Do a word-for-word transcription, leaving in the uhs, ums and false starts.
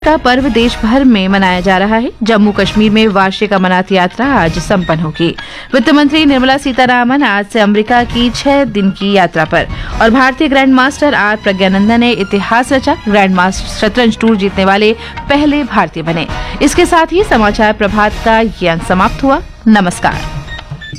का पर्व देश भर में मनाया जा रहा है। जम्मू कश्मीर में वार्षिक अमरनाथ यात्रा आज संपन्न होगी। वित्त मंत्री निर्मला सीतारामन आज से अमेरिका की छह दिन की यात्रा पर और भारतीय ग्रैंड मास्टर आर प्रज्ञानंदन ने इतिहास रचा। ग्रैंड मास्टर शतरंज टूर जीतने वाले पहले भारतीय बने। इसके साथ ही समाचार प्रभात का ये अंक समाप्त हुआ। नमस्कार।